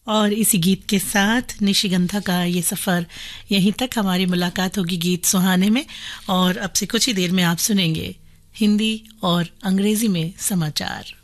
और इसी गीत के साथ निशिगंधा का ये सफ़र यहीं तक। हमारी मुलाकात होगी गीत सुहाने में, और अब से कुछ ही देर में आप सुनेंगे हिंदी और अंग्रेजी में समाचार।